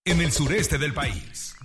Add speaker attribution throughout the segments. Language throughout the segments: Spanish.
Speaker 1: en el sureste del país.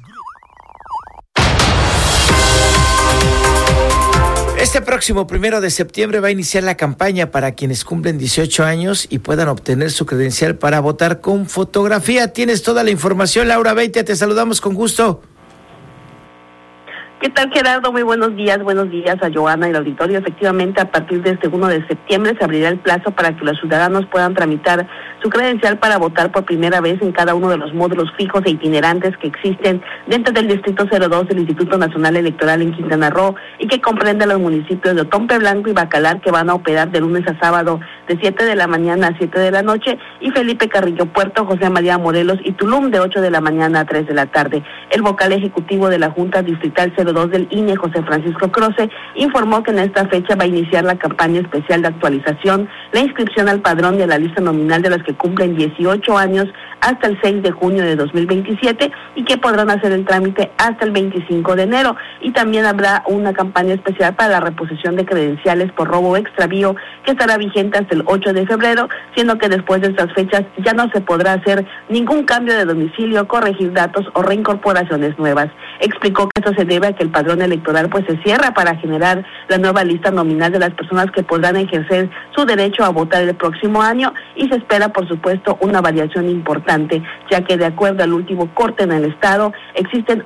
Speaker 2: Este próximo 1 de septiembre va a iniciar la campaña para quienes cumplen 18 años y puedan obtener su credencial para votar con fotografía. Tienes toda la información, Laura Beitia, te saludamos con gusto.
Speaker 3: ¿Qué tal, Gerardo? Muy buenos días a Joana y el auditorio. Efectivamente, a partir de este 1 de septiembre se abrirá el plazo para que los ciudadanos puedan tramitar su credencial para votar por primera vez en cada uno de los módulos fijos e itinerantes que existen dentro del Distrito 02 del Instituto Nacional Electoral en Quintana Roo y que comprende los municipios de Otompe Blanco y Bacalar, que van a operar de lunes a sábado de 7 de la mañana a 7 de la noche, y Felipe Carrillo Puerto, José María Morelos y Tulum de 8 de la mañana a 3 de la tarde. El vocal ejecutivo de la Junta Distrital 02 del INE, José Francisco Croce, informó que en esta fecha va a iniciar la campaña especial de actualización, la inscripción al padrón y a la lista nominal de los que cumplen 18 años hasta el 6 de junio de 2027 y que podrán hacer el trámite hasta el 25 de enero. Y también habrá una campaña especial para la reposición de credenciales por robo o extravío que estará vigente hasta el 8 de febrero, siendo que después de estas fechas ya no se podrá hacer ningún cambio de domicilio, corregir datos o reincorporaciones nuevas. Explicó que esto se debe a que el padrón electoral pues se cierra para generar la nueva lista nominal de las personas que podrán ejercer su derecho a votar el próximo año, y se espera por supuesto una variación importante, ya que de acuerdo al último corte en el estado existen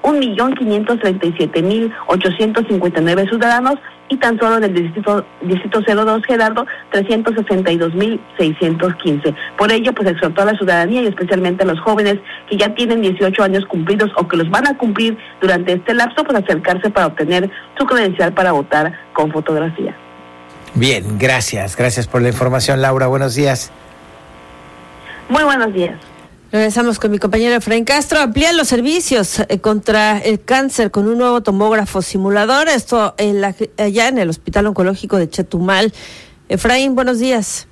Speaker 3: 1.537.859 ciudadanos y tan solo en el distrito 02, Gerardo, 362.615. Por ello, pues exhortó a la ciudadanía y especialmente a los jóvenes que ya tienen 18 años cumplidos o que los van a cumplir durante este lapso, pues acercarse para obtener su credencial para votar con fotografía.
Speaker 2: Bien, gracias por la información, Laura. Buenos días.
Speaker 3: Muy buenos días.
Speaker 4: Regresamos con mi compañero Efraín Castro. Amplían los servicios contra el cáncer con un nuevo tomógrafo simulador. Esto allá en el Hospital Oncológico de Chetumal. Efraín, buenos días.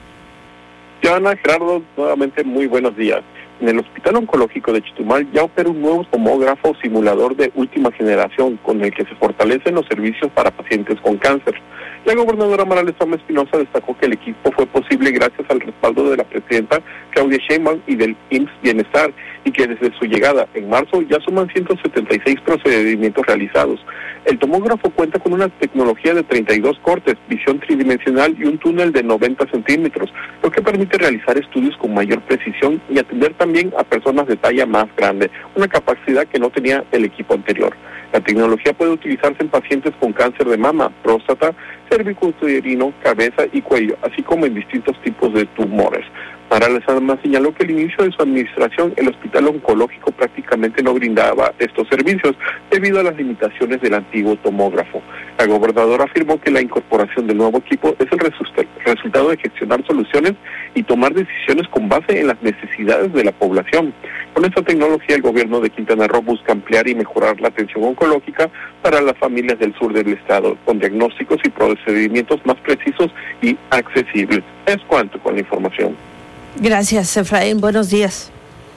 Speaker 5: Joana, Gerardo, nuevamente muy buenos días. En el Hospital Oncológico de Chetumal ya opera un nuevo tomógrafo simulador de última generación con el que se fortalecen los servicios para pacientes con cáncer. La gobernadora Mara Lezama Espinosa destacó que el equipo fue posible gracias al respaldo de la presidenta Claudia Sheinbaum y del IMSS Bienestar, y que desde su llegada en marzo ya suman 176 procedimientos realizados. El tomógrafo cuenta con una tecnología de 32 cortes, visión tridimensional y un túnel de 90 centímetros, lo que permite realizar estudios con mayor precisión y atender también a personas de talla más grande, una capacidad que no tenía el equipo anterior. La tecnología puede utilizarse en pacientes con cáncer de mama, próstata, cervicuterino, cabeza y cuello, así como en distintos tipos de tumores. Mara Lezama señaló que al inicio de su administración el hospital oncológico prácticamente no brindaba estos servicios debido a las limitaciones del antiguo tomógrafo. La gobernadora afirmó que la incorporación del nuevo equipo es el resultado de gestionar soluciones y tomar decisiones con base en las necesidades de la población. Con esta tecnología el gobierno de Quintana Roo busca ampliar y mejorar la atención oncológica para las familias del sur del estado, con diagnósticos y procedimientos más precisos y accesibles. Es cuanto con la información.
Speaker 4: Gracias, Efraín. Buenos días.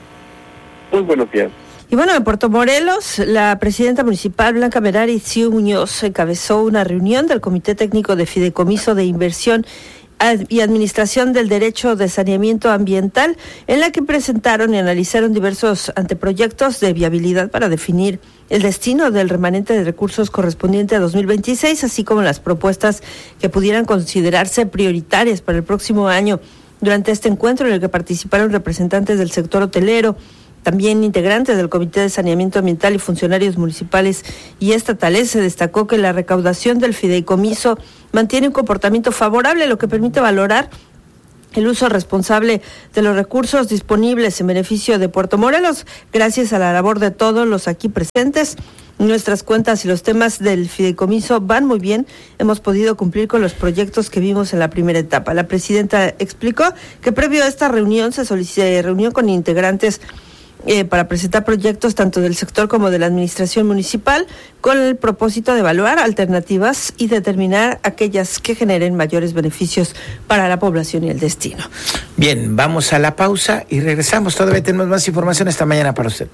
Speaker 5: Muy buenos días.
Speaker 4: Y bueno, en Puerto Morelos, la presidenta municipal Blanca Merari Xiu Muñoz encabezó una reunión del Comité Técnico de Fideicomiso de Inversión y Administración del Derecho de Saneamiento Ambiental, en la que presentaron y analizaron diversos anteproyectos de viabilidad para definir el destino del remanente de recursos correspondiente a 2026, así como las propuestas que pudieran considerarse prioritarias para el próximo año. Durante este encuentro, en el que participaron representantes del sector hotelero, también integrantes del Comité de Saneamiento Ambiental y funcionarios municipales y estatales, se destacó que la recaudación del fideicomiso mantiene un comportamiento favorable, lo que permite valorar el uso responsable de los recursos disponibles en beneficio de Puerto Morelos. Gracias a la labor de todos los aquí presentes, nuestras cuentas y los temas del fideicomiso van muy bien. Hemos podido cumplir con los proyectos que vimos en la primera etapa. La presidenta explicó que previo a esta reunión se reunió con integrantes para presentar proyectos tanto del sector como de la administración municipal, con el propósito de evaluar alternativas y determinar aquellas que generen mayores beneficios para la población y el destino.
Speaker 2: Bien, vamos a la pausa y regresamos. Todavía tenemos más información esta mañana para usted.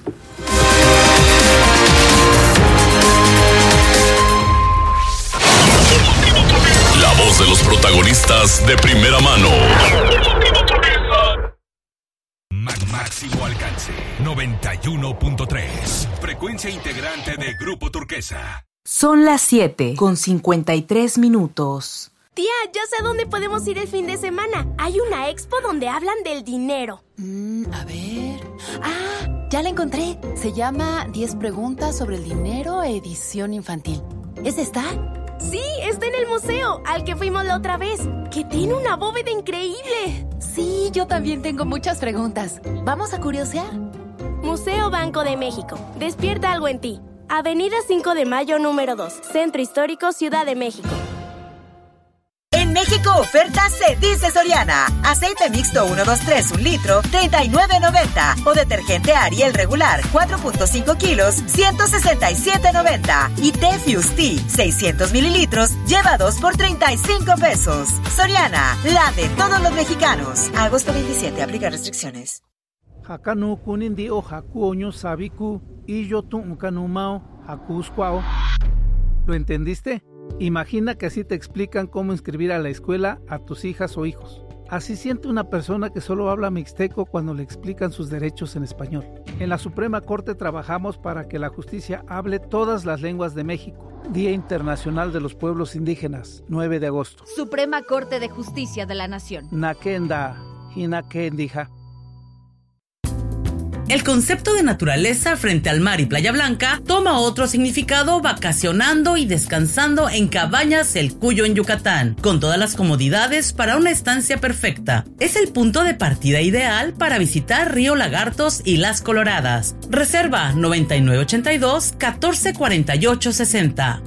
Speaker 1: La voz de los protagonistas de primera mano. Maxi máximo alcance. 91.3. Frecuencia integrante de Grupo Turquesa.
Speaker 6: Son las 7:53.
Speaker 7: Tía, ya sé dónde podemos ir el fin de semana. Hay una expo donde hablan del dinero.
Speaker 8: A ver... ¡Ah! Ya la encontré. Se llama 10 preguntas sobre el dinero, edición infantil. ¿Es esta?
Speaker 7: Sí, está en el museo, al que fuimos la otra vez, que tiene una bóveda increíble.
Speaker 8: Sí, yo también tengo muchas preguntas. ¿Vamos a curiosear?
Speaker 7: Museo Banco de México. Despierta algo en ti. Avenida 5 de Mayo, número 2. Centro Histórico, Ciudad de México.
Speaker 9: En México oferta se dice Soriana. Aceite mixto 123 1 litro, $39.90. O detergente Ariel regular 4.5 kilos, $167.90. Y té Fusti 600 mililitros, lleva 2 por $35. Soriana, la de todos los mexicanos. Agosto 27, aplica restricciones.
Speaker 10: Hakanu kunindi o haku oño sabiku y yo tu kanumao hakuskwao. ¿Lo entendiste? Imagina que así te explican cómo inscribir a la escuela a tus hijas o hijos. Así siente una persona que solo habla mixteco cuando le explican sus derechos en español. En la Suprema Corte trabajamos para que la justicia hable todas las lenguas de México. Día Internacional de los Pueblos Indígenas, 9 de agosto.
Speaker 11: Suprema Corte de Justicia de la Nación.
Speaker 10: Nakenda, Hinakendija.
Speaker 12: El concepto de naturaleza frente al mar y Playa Blanca toma otro significado vacacionando y descansando en Cabañas El Cuyo en Yucatán, con todas las comodidades para una estancia perfecta. Es el punto de partida ideal para visitar Río Lagartos y Las Coloradas. Reserva 9982-1448-60,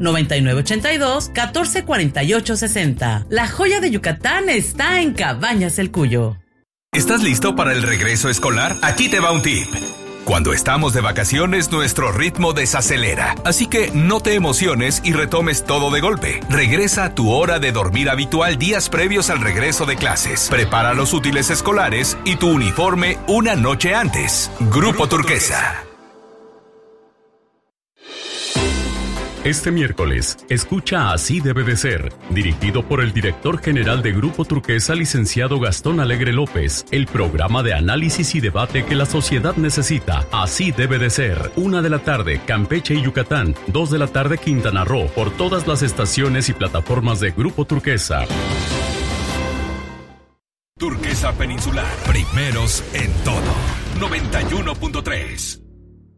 Speaker 12: 9982-1448-60. La joya de Yucatán está en Cabañas El Cuyo.
Speaker 1: ¿Estás listo para el regreso escolar? Aquí te va un tip. Cuando estamos de vacaciones, nuestro ritmo desacelera. Así que no te emociones y retomes todo de golpe. Regresa a tu hora de dormir habitual días previos al regreso de clases. Prepara los útiles escolares y tu uniforme una noche antes. Grupo Turquesa.
Speaker 13: Este miércoles, escucha Así debe de ser, dirigido por el director general de Grupo Turquesa, licenciado Gastón Alegre López, el programa de análisis y debate que la sociedad necesita. Así debe de ser, 1 de la tarde, Campeche y Yucatán, 2 de la tarde, Quintana Roo, por todas las estaciones y plataformas de Grupo Turquesa.
Speaker 1: Turquesa Peninsular, primeros en todo. 91.3.